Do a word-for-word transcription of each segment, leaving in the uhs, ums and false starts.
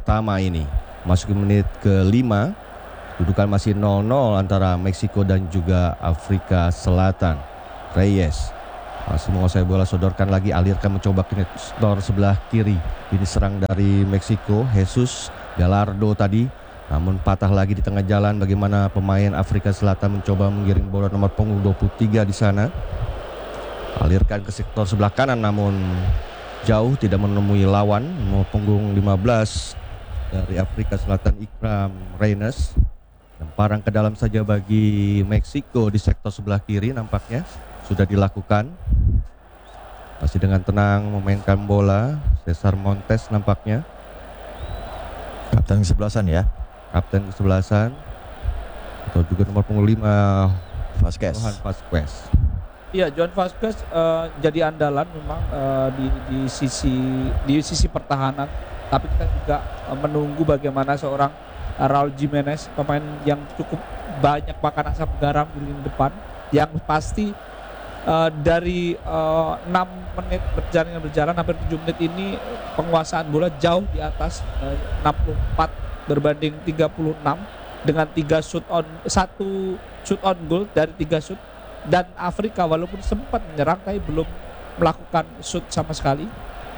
pertama ini. Masuk menit kelima, kedudukan masih nol nol antara Meksiko dan juga Afrika Selatan. Reyes masih menguasai bola, sodorkan lagi, alirkan, mencoba ke sektor sebelah kiri. Ini serang dari Meksiko, Jesus Gallardo tadi, namun patah lagi di tengah jalan. Bagaimana pemain Afrika Selatan mencoba mengirim bola nomor punggung dua puluh tiga di sana. Alirkan ke sektor sebelah kanan, namun jauh, tidak menemui lawan. Nomor punggung lima belas dari Afrika Selatan, Ikram Reynes. Lemparan ke dalam saja bagi Meksiko di sektor sebelah kiri, nampaknya sudah dilakukan. Masih dengan tenang memainkan bola Cesar Montes nampaknya. Kapten kesebelasan ya. Kapten kesebelasan. Atau juga nomor punggung lima Vasquez. Johan Vasquez. Iya, Johan Vasquez uh, jadi andalan memang uh, di, di sisi di sisi pertahanan. Tapi kita juga uh, menunggu bagaimana seorang uh, Raul Jimenez, pemain yang cukup banyak makan asam garam di lini depan, yang pasti uh, dari uh, enam menit berjalan berjalan hampir tujuh menit ini penguasaan bola jauh di atas uh, enam puluh empat berbanding tiga puluh enam, dengan tiga shoot on satu shoot on goal dari tiga shoot. Dan Afrika walaupun sempat menyerang tapi belum melakukan shoot sama sekali.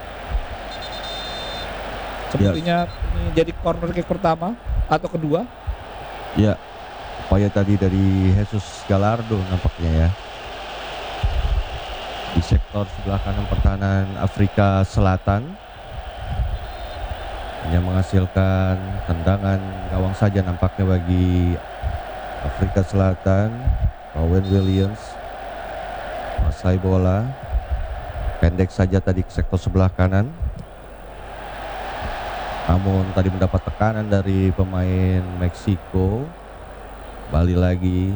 Sepertinya ya, ini jadi corner kick pertama atau kedua. Ya, upaya tadi dari Jesus Gallardo nampaknya ya. Di sektor sebelah kanan pertahanan Afrika Selatan, hanya menghasilkan tendangan gawang saja nampaknya bagi Afrika Selatan. Owen Williams menguasai bola, pendek saja tadi ke sektor sebelah kanan, namun tadi mendapat tekanan dari pemain Meksiko. Balik lagi,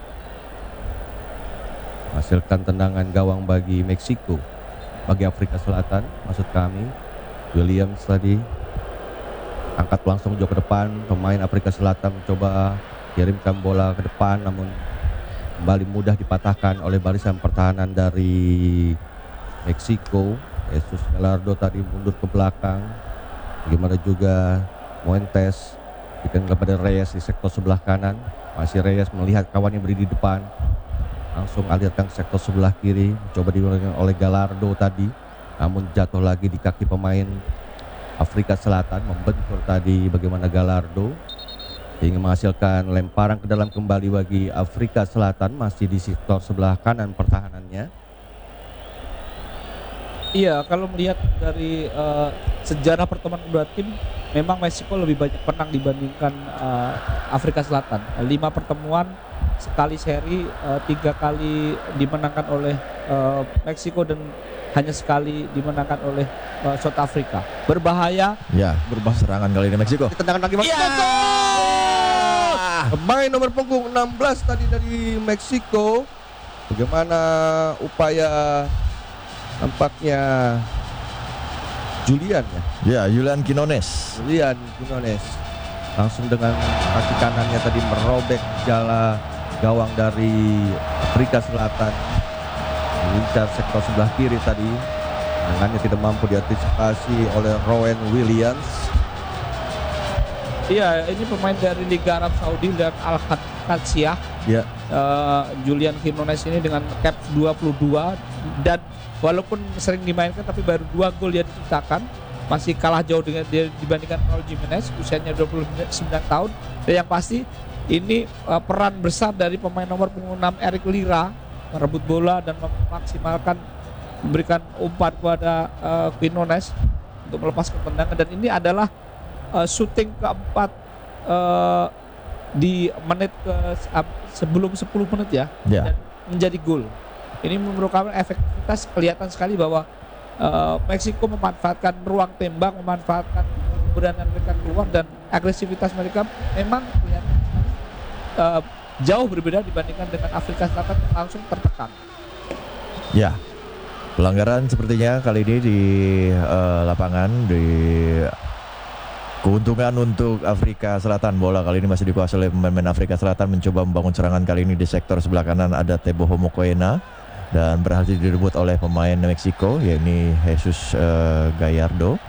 hasilkan tendangan gawang bagi Meksiko, bagi Afrika Selatan maksud kami. Williams tadi angkat langsung jauh ke depan. Pemain Afrika Selatan mencoba kirimkan bola ke depan, namun kembali mudah dipatahkan oleh barisan pertahanan dari Meksiko. Jesus Gallardo tadi mundur ke belakang. Bagaimana juga Montes berikan kepada Reyes di sektor sebelah kanan. Masih Reyes melihat kawannya berdiri di depan, langsung alirkan ke sektor sebelah kiri. Coba dilakukan oleh Gallardo tadi, namun jatuh lagi di kaki pemain Afrika Selatan. Membentur tadi bagaimana Gallardo ingin menghasilkan lemparan ke dalam kembali bagi Afrika Selatan, masih di sektor sebelah kanan pertahanannya. Iya, kalau melihat dari uh, sejarah pertemuan kedua tim, memang Meksiko lebih banyak menang dibandingkan uh, Afrika Selatan. Lima pertemuan, sekali seri, uh, tiga kali dimenangkan oleh uh, Meksiko dan hanya sekali dimenangkan oleh uh, South Africa. Berbahaya. Ya, berbahaya serangan kali ini Meksiko. Tendangan lagi Meksiko. Yeah! Pemain nomor punggung enam belas tadi dari Meksiko. Bagaimana upaya nampaknya Julian ya? Ya, Julian Quinones. Julian Quinones langsung dengan kaki kanannya tadi merobek jala gawang dari Afrika Selatan. Mengincar sektor sebelah kiri tadi. Tangannya tidak mampu diantisipasi oleh Rowan Williams. Iya, ini pemain dari Liga Arab Saudi dan Al-Qadsiah. Ya. Uh, Julian Quinones ini dengan cap dua puluh dua, dan walaupun sering dimainkan tapi baru dua gol dia diciptakan. Masih kalah jauh dengan dia dibandingkan Raul Jimenez, usianya dua puluh sembilan tahun. Dan yang pasti ini uh, peran besar dari pemain nomor punggung enam Eric Lira merebut bola dan memaksimalkan, memberikan umpan kepada uh, Quinones untuk melepaskan tendangan. Dan ini adalah Uh, shooting keempat uh, di menit ke uh, sebelum sepuluh menit ya, yeah. Dan menjadi gol. Ini merupakan efektivitas, kelihatan sekali bahwa uh, Meksiko memanfaatkan ruang tembak, memanfaatkan keberanian mereka keluar, dan agresivitas mereka memang kelihatan uh, jauh berbeda dibandingkan dengan Afrika Selatan yang langsung tertekan. Ya, pelanggaran sepertinya kali ini di uh, lapangan di keuntungan untuk Afrika Selatan. Bola kali ini masih dikuasai oleh pemain Afrika Selatan, mencoba membangun serangan kali ini di sektor sebelah kanan ada Teboho Mokoena dan berhasil direbut oleh pemain Meksiko yakni Jesus uh, Gallardo.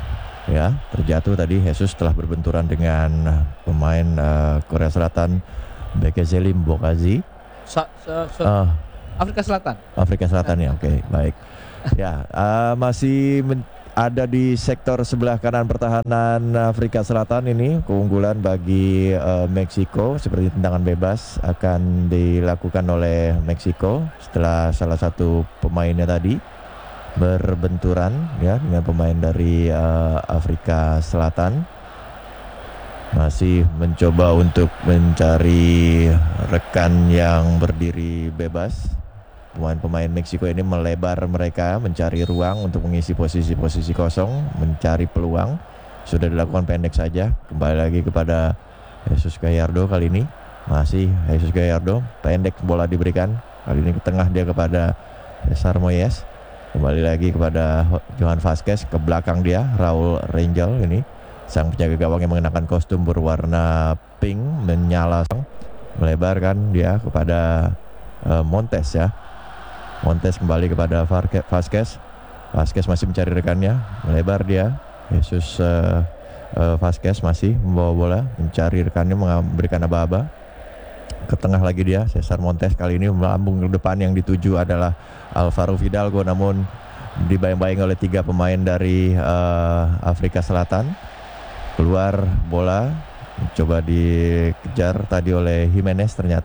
Ya, terjatuh tadi Jesus telah berbenturan dengan pemain uh, Korea Selatan Bekezelim Bokazi. Sa- sa- sa- Ah, Afrika Selatan. Afrika Selatan ya, oke, baik. Ya, uh, masih men- ada di sektor sebelah kanan pertahanan Afrika Selatan ini. Keunggulan bagi uh, Meksiko seperti tendangan bebas akan dilakukan oleh Meksiko setelah salah satu pemainnya tadi berbenturan ya dengan pemain dari uh, Afrika Selatan. Masih mencoba untuk mencari rekan yang berdiri bebas. Pemain-pemain Meksiko ini melebar mereka, mencari ruang untuk mengisi posisi-posisi kosong, mencari peluang. Sudah dilakukan pendek saja. Kembali lagi kepada Jesus Gallardo kali ini. Masih Jesus Gallardo, pendek bola diberikan. Kali ini ke tengah dia kepada Cesar Moyes. Kembali lagi kepada Johan Vasquez, ke belakang dia Raul Rangel ini. Sang penjaga gawang yang mengenakan kostum berwarna pink menyala, melebarkan dia kepada uh, Montes ya. Montes kembali kepada Vasquez. Vasquez masih mencari rekannya, melebar dia. Jesus uh, uh, Vasquez masih membawa bola, mencari rekannya, memberikan aba-aba. Ke tengah lagi dia, Cesar Montes kali ini melambung ke depan, yang dituju adalah Alvaro Fidalgo, namun dibayang-bayang oleh tiga pemain dari uh, Afrika Selatan. Keluar bola, coba dikejar tadi oleh Jimenez, ternyata